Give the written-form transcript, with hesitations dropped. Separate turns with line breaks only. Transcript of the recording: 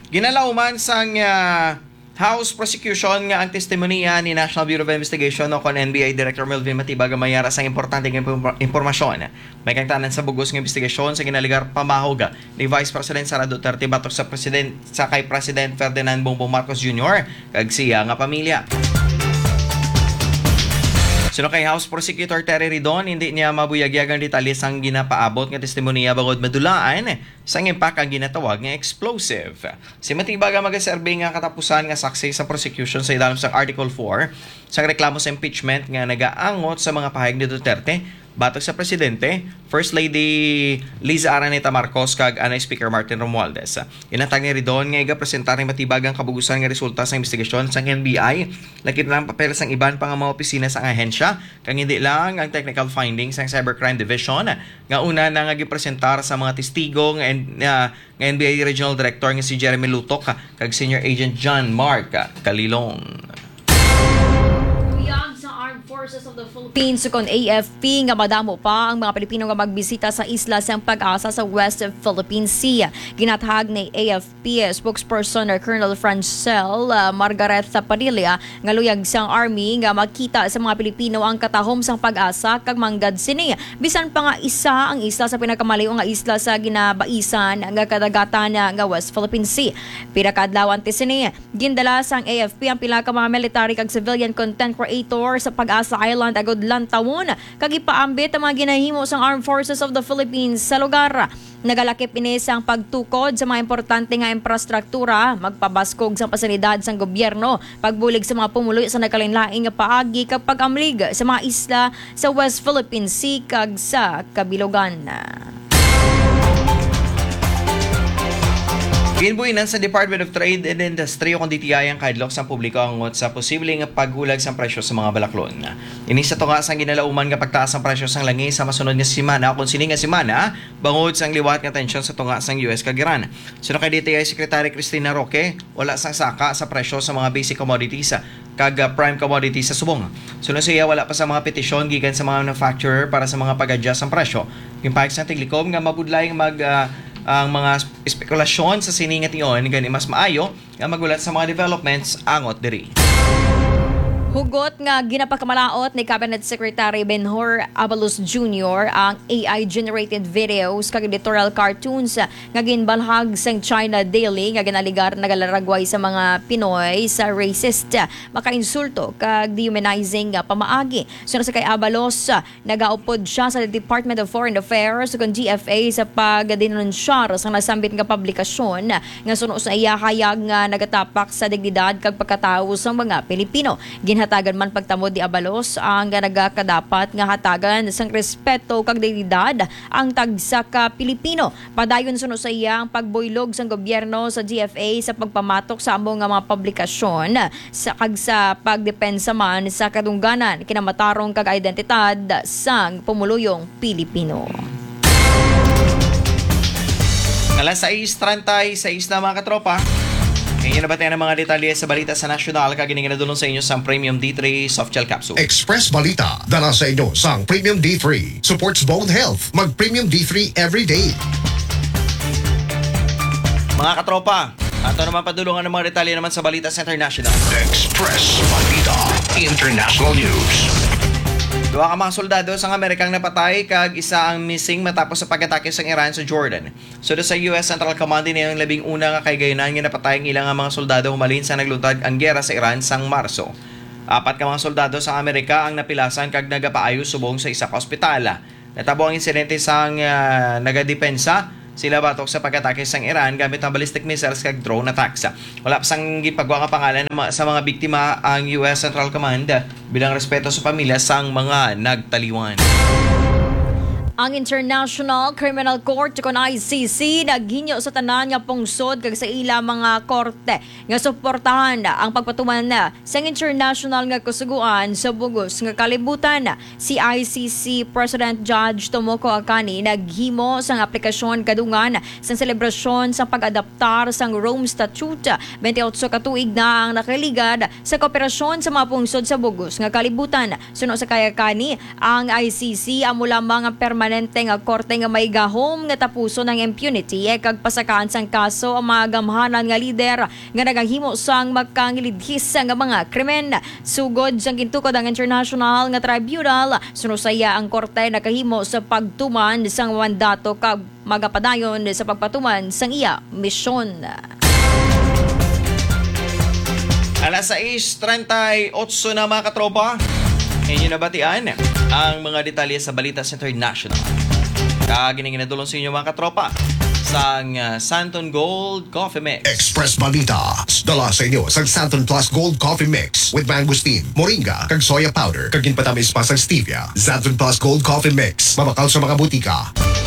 Ginalauman sang House Prosecution nga ang testimonya ni National Bureau of Investigation o kon NBI Director Melvin Matibag mayara sang importante nga impormasyon. May kangtanan sa bugos nga investigasyon sa ginaligar pamahog ni Vice President Sara Duterte batok sa kay President Ferdinand Bongbong Marcos Jr. kag siya nga pamilya. Sino kay House Prosecutor Terry Ridon, hindi niya mabuyag-yag ang detalye sang ginapaabot nga testimonya bangod madulaan sang impact ang ginatawag nga explosive. Si Matibag ang magaserbe nga katapusan nga saksi sa prosecution sa ilalim sa Article 4 sa reklamo sa impeachment nga nagaangot sa mga pahayag ni Duterte batok sa Presidente, First Lady Liza Araneta Marcos kag Anay Speaker Martin Romualdez. Inatag ni Ridon nga igapresentar ni Matibag ang kabugusan nga resulta sa investigasyon sa NBI, lakit lang papel sang iban pa nga mga opisina sa ahensya, kang hindi lang ang technical findings ng Cybercrime Division nga una na nga gipresentar sa mga testigo nga NBI Regional Director nga si Jeremy Lutok kag Senior Agent John Mark Kalilong.
Forces of the Philippines kon AFP nga madamo pa ang mga Pilipino nga magbisita sa isla sang Pag-asa sa West Philippine Sea. Ginathag ni AFP spokesperson Colonel Francel Margaret Padilla nga luyag sang army nga makita sa mga Pilipino ang katahom sang Pag-asa kag manggad sini. Bisan pa nga isa ang isla sa pinakamalayo nga isla sa ginabaisan nga kadagatan nga West Philippine Sea. Pila ka adlaw ante sini gindala sang AFP ang pila ka mga military kag civilian content creator sa Pag-asa Island agud lantawon kag ipaambit ang mga ginahimo sang Armed Forces of the Philippines sa lugar. Nagalakip ini sang pagtukod sa mga importante nga infrastruktura, magpabaskog sa pasilidad sang gobyerno, pagbulig sa mga pumuloy sa nakalinlaing nga paagi kag pag-amlig sa mga isla sa West Philippine Sea kag sa kabilugan.
Ginbuinan sa Department of Trade and Industry o DTI ang kaidlok sa publiko angot sa posibleng paghulag sa presyo sa mga balaklon. Ini sa tunga sang ginalauman nga pagtaas ng presyo sang langi sa masunod nga semana kung sini nga semana bangod sang liwat nga tensyon sa tunga sang US kag Iran. Sino kay DTI Secretary Cristina Roque, wala sang saka sa presyo sa mga basic commodities kag prime commodities sa subong. Sunod siya wala pa sa mga petisyon gikan sa mga manufacturer para sa mga pag-adjust ang presyo. Yung pahig sa tiglikom nga mabudlay ang mga spekulasyon sa siningat iyon gani mas maayo nga magulat sa mga developments angot diri.
Hugot nga ginapakamalaot ni Cabinet Secretary Benhur Abalos Jr. ang AI-generated videos kag editorial cartoons nga ginbalhag sang China Daily nga ginaligar nagalaragway sa mga Pinoy sa racist, makainsulto kag dehumanizing pamaagi. Sunod sa kay Abalos, nagaupod siya sa Department of Foreign Affairs kung GFA sa pagdenunsyar sa nasambit nga publikasyon nga suno sa iya hayag nga nagatapak sa dignidad kag pagkatao sa mga Pilipino. Hatagan man pagtamod di Abalos ang nagakadapat nga hatagan sang respeto kag dignidad ang tagsa ka Pilipino. Padayon suno sa iya ang pagbuylog sang gobyerno sa GFA sa pagpamatok sa among nga mga publikasyon sa kag sa pagdepensa man sa kadungganan kinamatarong kag identidad sang pumuluyong Pilipino.
Alas 6:36 na mga katropa. Ngayon na ba tayo ng mga detalye sa balita sa nasyonal kagining nadulong sa inyo sa Premium D3 Soft Gel Capsule.
Express Balita, dala sa inyo sa Premium D3. Supports bone health. Mag Premium D3 every day.
Mga katropa, ato naman padulungan ng mga detalye naman sa balita sa international.
Express Balita, International News.
Duha ka mga soldado sang Amerikang napatay kag isa ang missing matapos sa pag-atake sa Iran sa Jordan. Sud sa US Central Command ni ang labing una nga kaygayonan nga napatay ang ilang mga soldado humalin sa nagluntad ang giyera sa Iran sang Marso. 4 ka mga soldado sa Amerika ang napilasan kag nagapaayo subong sa isa ka ospital. Natabo ang insidente sang nagadepensa sila batok sa pag-atake sang Iran gamit ang ballistic missiles kag drone attacks. Wala pa sang gipagwa nga pangalan sa mga biktima ang US Central Command bilang respeto sa pamilya sang mga nagtaliwan.
Ang International Criminal Court kon ICC naghinyo sa tanan nga pungsod kag sa ila mga korte nga suportahan ang pagpatuman sa international nga kasuguan sa bugos nga kalibutan. Si ICC President Judge Tomoko Akani naghimo sang aplikasyon kadungan sa selebrasyon sa pag-adaptar sang Rome Statute. 28 ka tuig na ang nakaligad sa kooperasyon sa mga pungsod sa bugos nga kalibutan. Suno sa kay Akani, ang ICC amo lamang ang permanente permanente nga korte nga may gahom nga tapuso ng impunity kag pasakaan sang kaso ang mga gamhanan nga lider nga nagahimo sang magkangilidhis nga mga krimen. Sugod sang gintukod ang international nga tribunal, sunusaya ang korte nakahimo sa pagtuman sang mandato kag magapadayon sa pagpatuman sang iya misyon.
Alas 6:38 na mga katropa. Inyo nabatian ang mga detalye sa Balitas International. Kagininginadulong sa inyo mga katropa sang Santon Gold Coffee Mix.
Express Balitas. Dala sa inyo sa Santon Plus Gold Coffee Mix with mangosteen, moringa, kag soya powder, kag ginpatamis pa sa stevia. Santon Plus Gold Coffee Mix. Mabakal sa mga butika.